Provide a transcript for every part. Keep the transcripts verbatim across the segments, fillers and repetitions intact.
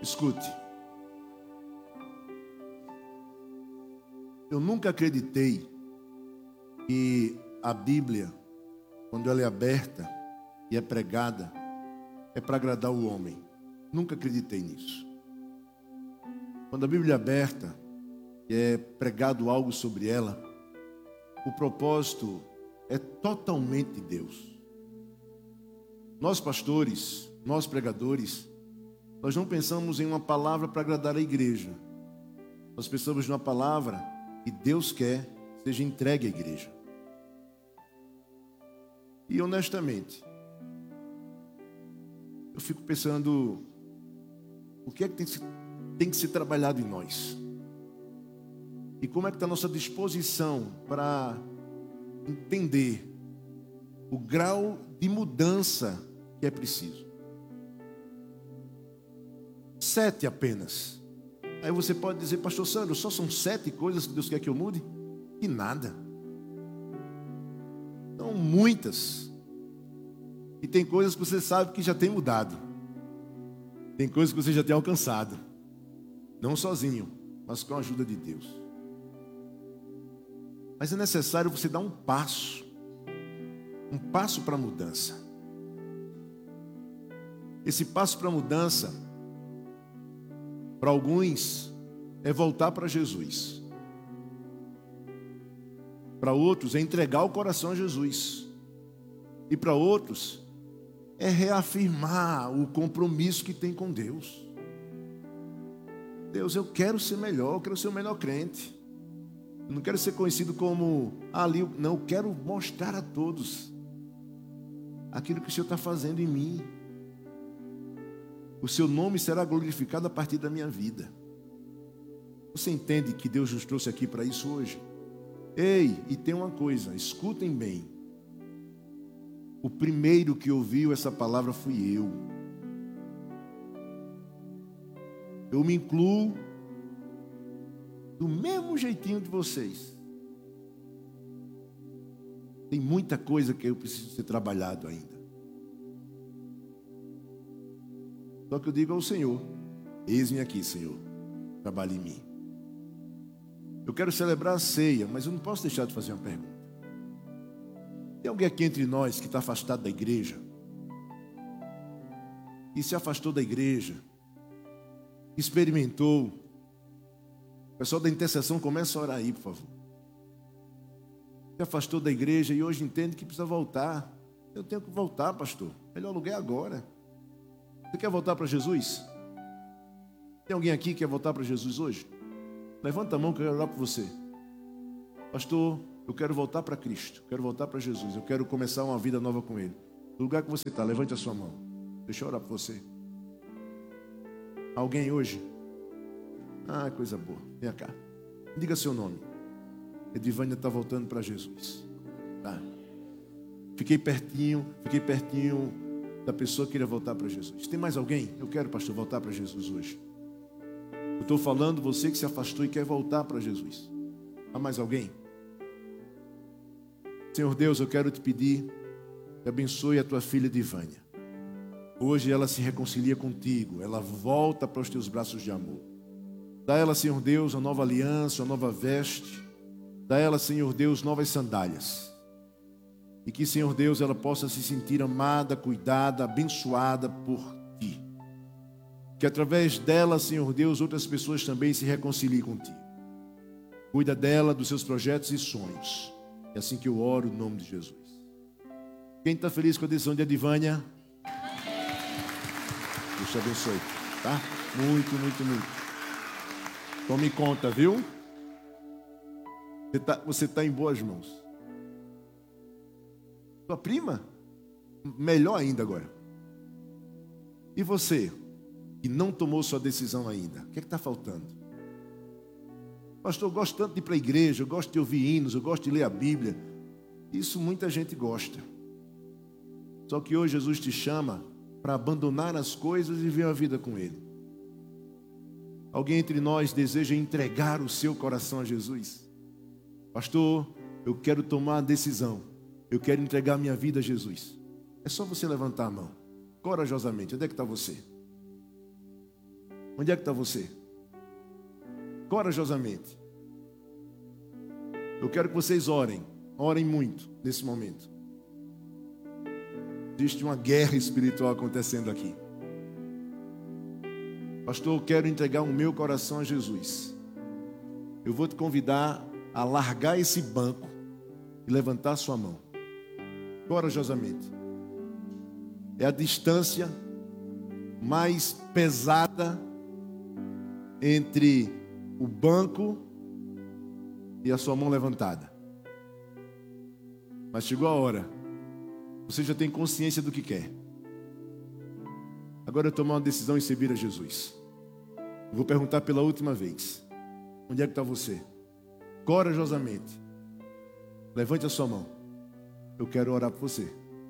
Escute. Eu nunca acreditei que a Bíblia, quando ela é aberta e é pregada, é para agradar o homem. Nunca acreditei nisso. Quando a Bíblia é aberta e é pregado algo sobre ela, o propósito é totalmente Deus. Nós pastores, nós pregadores, nós não pensamos em uma palavra para agradar a igreja. Nós pensamos numa palavra que Deus quer seja entregue à igreja. E honestamente, eu fico pensando, o que é que tem que, tem que ser trabalhado em nós? E como é que está a nossa disposição para entender o grau de mudança que é preciso? Sete apenas. Aí você pode dizer, pastor Sandro, só são sete coisas que Deus quer que eu mude? E nada. São muitas. E tem coisas que você sabe que já tem mudado. Tem coisas que você já tem alcançado. Não sozinho, mas com a ajuda de Deus. Mas é necessário você dar um passo. Um passo para a mudança. Esse passo para a mudança, para alguns, é voltar para Jesus. Para outros, é entregar o coração a Jesus. E para outros, é reafirmar o compromisso que tem com Deus. Deus, eu quero ser melhor, eu quero ser o melhor crente. Eu não quero ser conhecido como ali, não, eu quero mostrar a todos aquilo que o Senhor está fazendo em mim. O seu nome será glorificado a partir da minha vida. Você entende que Deus nos trouxe aqui para isso hoje? Ei, e tem uma coisa, escutem bem. O primeiro que ouviu essa palavra fui eu. Eu me incluo do mesmo jeitinho de vocês. Tem muita coisa que eu preciso ser trabalhado ainda. Só que eu digo ao Senhor, eis-me aqui, Senhor, trabalhe em mim. Eu quero celebrar a ceia, mas eu não posso deixar de fazer uma pergunta. Tem alguém aqui entre nós que está afastado da igreja? E se afastou da igreja? Experimentou? O pessoal da intercessão começa a orar aí, por favor. Se afastou da igreja e hoje entende que precisa voltar. Eu tenho que voltar, pastor. Melhor lugar é agora. Você quer voltar para Jesus? Tem alguém aqui que quer voltar para Jesus hoje? Levanta a mão que eu quero orar por você. Pastor, eu quero voltar para Cristo. Quero voltar para Jesus. Eu quero começar uma vida nova com Ele. No lugar que você está, levante a sua mão. Deixa eu orar por você. Alguém hoje? Ah, coisa boa. Vem cá. Diga seu nome. Edivânia está voltando para Jesus. Tá. Fiquei pertinho, fiquei pertinho da pessoa que queria voltar para Jesus. Tem mais alguém? Eu quero, pastor, voltar para Jesus hoje. Eu estou falando você que se afastou e quer voltar para Jesus. Há mais alguém? Senhor Deus, eu quero te pedir que abençoe a tua filha Edivânia. Hoje ela se reconcilia contigo. Ela volta para os teus braços de amor. Dá a ela, Senhor Deus, uma nova aliança, uma nova veste. Dá a ela, Senhor Deus, novas sandálias. E que, Senhor Deus, ela possa se sentir amada, cuidada, abençoada por Ti. Que através dela, Senhor Deus, outras pessoas também se reconciliem contigo. Cuida dela, dos seus projetos e sonhos. É assim que eu oro no nome de Jesus. Quem está feliz com a decisão de Edivânia? Deus te abençoe, tá? Muito, muito, muito. Tome conta, viu? Você está você tá em boas mãos. Sua prima? Melhor ainda agora. E você, que não tomou sua decisão ainda, o que é que está faltando? Pastor, eu gosto tanto de ir para a igreja, eu gosto de ouvir hinos, eu gosto de ler a Bíblia. Isso muita gente gosta. Só que hoje Jesus te chama para abandonar as coisas e viver a vida com Ele. Alguém entre nós deseja entregar o seu coração a Jesus? Pastor, eu quero tomar a decisão. Eu quero entregar minha vida a Jesus. É só você levantar a mão, corajosamente. Onde é que está você? Onde é que está você? Corajosamente. Eu quero que vocês orem. Orem muito nesse momento. Existe uma guerra espiritual acontecendo aqui. Pastor, eu quero entregar o meu coração a Jesus. Eu vou te convidar a largar esse banco e levantar sua mão. Corajosamente. É a distância mais pesada entre o banco e a sua mão levantada. Mas chegou a hora. Você já tem consciência do que quer. Agora eu tomar uma decisão em servir a Jesus. Eu vou perguntar pela última vez. Onde é que está você? Corajosamente. Levante a sua mão. Eu quero orar por você.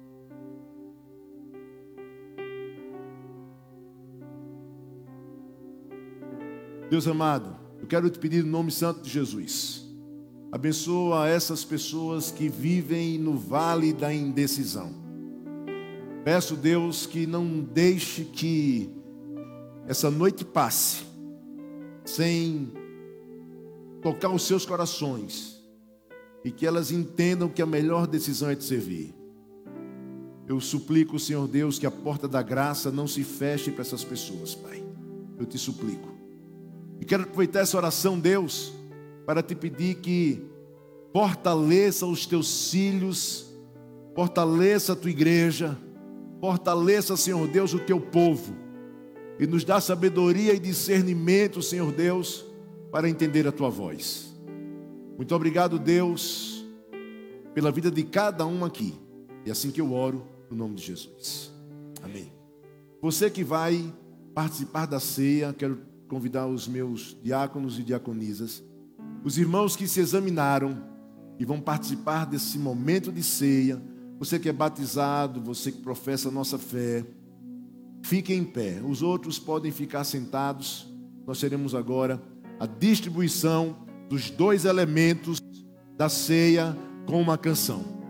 Deus amado, eu quero te pedir no nome santo de Jesus. Abençoa essas pessoas que vivem no vale da indecisão. Peço, Deus, que não deixe que essa noite passe sem tocar os seus corações e que elas entendam que a melhor decisão é te servir. Eu suplico, Senhor Deus, que a porta da graça não se feche para essas pessoas, Pai. Eu te suplico. E quero aproveitar essa oração, Deus, para te pedir que fortaleça os teus filhos, fortaleça a tua igreja, fortaleça, Senhor Deus, o teu povo e nos dá sabedoria e discernimento, Senhor Deus, para entender a tua voz. Muito obrigado, Deus, pela vida de cada um aqui. E assim que eu oro, no nome de Jesus. Amém. Você que vai participar da ceia, quero convidar os meus diáconos e diaconisas, os irmãos que se examinaram e vão participar desse momento de ceia. Você que é batizado, você que professa a nossa fé, fique em pé. Os outros podem ficar sentados. Nós teremos agora a distribuição dos dois elementos da ceia com uma canção.